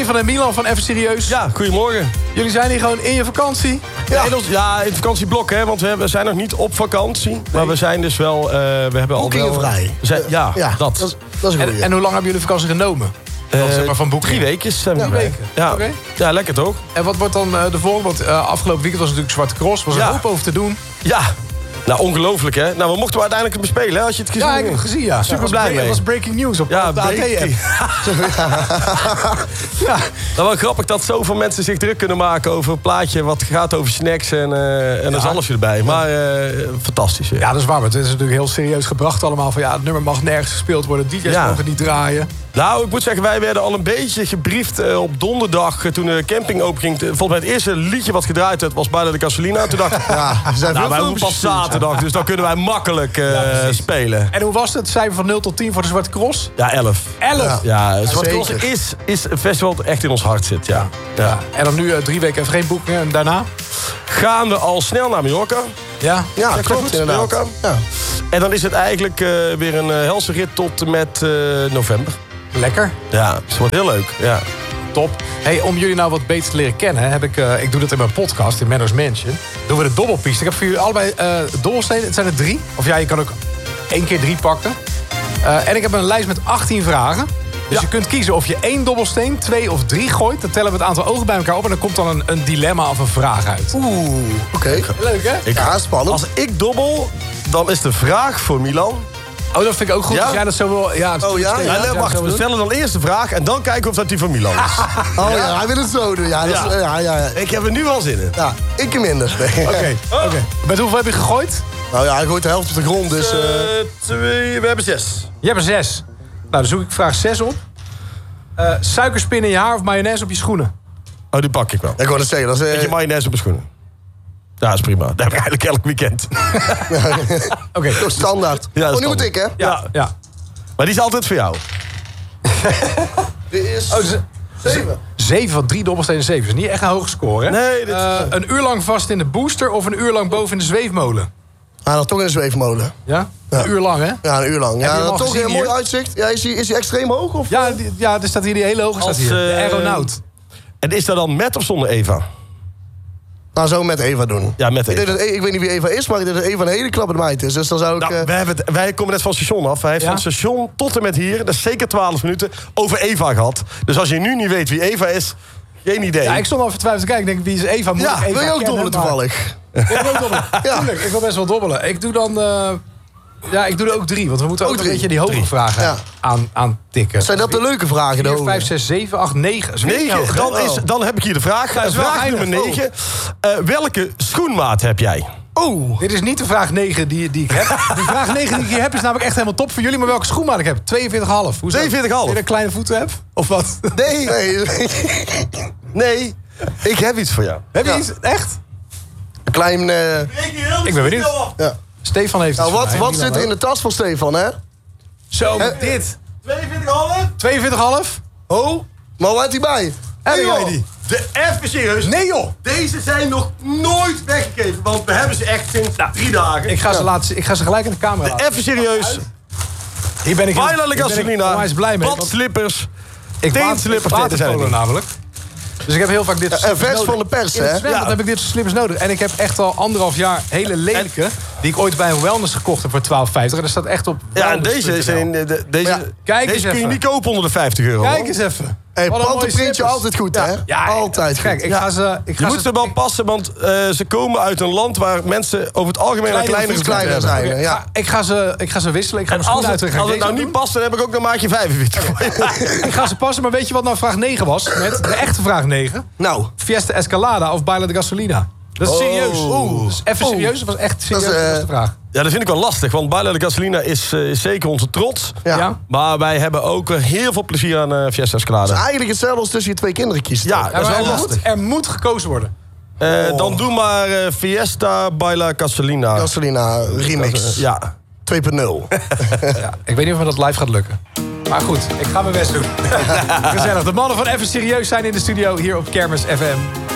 Stefan en Milan van Even Serieus. Ja, goedemorgen. Jullie zijn hier gewoon in je vakantie? Ja, in het vakantieblok, hè, want we zijn nog niet op vakantie. Nee. Maar we zijn dus wel... we hebben al wel... vrij. Ja, dat is een goeie. En hoe lang hebben jullie vakantie genomen? Zeg maar van boek 3 weken. 3 weken? Ja. Okay. Ja, lekker toch? En wat wordt dan de volgende? Want afgelopen weekend was natuurlijk Zwarte Cross. Was er een hoop over te doen. Ja. Nou, ongelooflijk, hè? Nou, we mochten uiteindelijk bespelen, hè? Als je het gezien hebt. Ja, ik heb het gezien, ja. Super blij mee. Dat was breaking news op de AT-app. Ja. Nou, wel grappig dat zoveel mensen zich druk kunnen maken over een plaatje wat gaat over snacks en er is alles erbij. Maar fantastisch. Ja, dat is waar. Maar het is natuurlijk heel serieus gebracht allemaal. Van het nummer mag nergens gespeeld worden. DJ's mogen niet draaien. Nou, ik moet zeggen, wij werden al een beetje gebriefd op donderdag toen de camping openging. Volgens mij het eerste liedje wat gedraaid werd was bijna de Gasolina. Toen dacht ik, wij moeten pas zaterdag, dus dan kunnen wij makkelijk spelen. En hoe was het? Cijfer van 0 tot 10 voor de Zwarte Cross? Ja, 11. 11? Ja, Zwarte Cross is een festival dat echt in ons hart zit, ja. En dan nu 3 weken even geen boek meer en daarna? Gaan we al snel naar Mallorca. Ja, klopt inderdaad. Ja. En dan is het eigenlijk weer een helse rit tot en met november. Lekker. Ja, het wordt heel leuk. Ja. Top. Hey, om jullie nou wat beter te leren kennen, heb ik doe dat in mijn podcast, in Menno's Mansion. Doen we de dobbelpiste. Ik heb voor jullie allebei dobbelstenen. Het zijn er 3. Of ja, je kan ook 1 keer 3 pakken. En ik heb een lijst met 18 vragen. Dus je kunt kiezen of je 1 dobbelsteen, 2 of 3 gooit. Dan tellen we het aantal ogen bij elkaar op. En dan komt dan een dilemma of een vraag uit. Oké. Leuk, hè? Spannend. Als ik dobbel, dan is de vraag voor Milan. Oh, dat vind ik ook goed. Ja, dat zo wel. Ja, wacht, we stellen dan eerst de vraag en dan kijken of dat die van Milan is. Hij wil het zo doen. Ja. Ik heb er nu wel zin in. Ja, ik hem minder. Oké. Met hoeveel heb je gegooid? Nou ja, hij gooit de helft op de grond, dus... we hebben 6. Je hebt er 6. Nou, dan zoek ik vraag 6 op. Suikerspin in je haar of mayonaise op je schoenen? Oh, die pak ik wel. Ik wou het zeggen. Dat is, beetje mayonaise op mijn schoenen. Ja, dat is prima. Dat heb ik eigenlijk elk weekend. Oké, standaard. Ja, nu moet ik, hè? Ja. Maar die is altijd voor jou. Dit is 7. 7 van 3 dobbelstenen 7. Dat is niet echt een hoge score, hè? Nee, een uur lang vast in de booster of een uur lang boven in de zweefmolen? Dan toch in een zweefmolen. Ja? Een uur lang, hè? Ja, een uur lang. Heb je hem al toch gezien een mooi hier? uitzicht. Ja, is hij extreem hoog? Of? Ja, er staat hier die hele hoge staat hier. De aeronaut. En is dat dan met of zonder Eva? Nou, zo met Eva doen. Ja, met Eva. Ik weet niet wie Eva is, maar ik denk dat Eva een hele klappe meid is. Dus dan zou ik... Wij komen net van het station af. Hij heeft van het station tot en met hier, dat is zeker 12 minuten, over Eva gehad. Dus als je nu niet weet wie Eva is, geen idee. Ja, ik stond al vertwijfeld te kijken. Ik denk, wie is Eva? Moet ik Eva wil je ook kennen, dobbelen toevallig? Ik wil ook dobbelen. Tuurlijk, ik wil best wel dobbelen. Ik doe dan... ik doe er ook 3, want we moeten ook een beetje die hoge vragen aantikken. Zijn dat de leuke vragen? 4, 5, 6, 7, 8, 9. 9, dan heb ik hier de vraag. Vraag nummer 9. Welke schoenmaat heb jij? Dit is niet de vraag 9 die ik heb. Die vraag 9 die ik heb is namelijk echt helemaal top voor jullie. Maar welke schoenmaat ik heb? 42,5. 42,5? Dat je kleine voeten hebt? Of wat? Nee, ik heb iets voor jou. Heb je iets? Echt? Een klein... Ik ben benieuwd. Ja. Stefan heeft iets voor mij. Wat zit er in de tas van Stefan, hè? Zo, dit. 42,5? 42,5? Oh, maar wat heeft hij bij? Heb jij die? Even serieus. Nee, joh. Deze zijn nog nooit weggegeven, want we hebben ze echt sinds 3 dagen. Ik ga ze gelijk in de camera laten. Even serieus. Hier ben ik onwijs blij mee. Badslippers. Teenslippers namelijk. Dus ik heb heel vaak dit soort slippers nodig. Van de pers, hè? Dan heb ik dit soort slippers nodig. En ik heb echt al 1,5 jaar hele lelijke... die ik ooit bij een wellness gekocht heb voor 12,50. En daar staat echt op... Ja, en deze kun je niet kopen onder de €50. Kijk eens even. Pantenprintje altijd goed, hè? Ja, altijd kijk, goed. Je moet ze wel passen, want ze komen uit een land... waar mensen over het algemeen kleiner zijn. Okay, ja. Ik ga ze wisselen. Ik ga mijn schoenen uit. Als het nou niet past, dan heb ik ook een maatje 45. Ik ga ze passen, maar weet je wat nou vraag 9 was? Met de echte vraag 9. Nou. Fiesta Escalada of Baila de Gasolina? Dat is serieus. Dus even serieus, dat was echt serieus de vraag. Ja, dat vind ik wel lastig, want Baila de Gasolina is zeker onze trots. Ja. Maar wij hebben ook heel veel plezier aan Fiesta Escalada. Het is eigenlijk hetzelfde als tussen je 2 kinderen kiezen. Ja, dat is wel lastig. Er moet gekozen worden. Dan doe maar Fiesta Baila Gasolina. Gasolina remix. Ja. 2.0. Ik weet niet of me dat live gaat lukken. Maar goed, ik ga mijn best doen. Gezellig. De mannen van Even Serieus zijn in de studio hier op Kermis FM.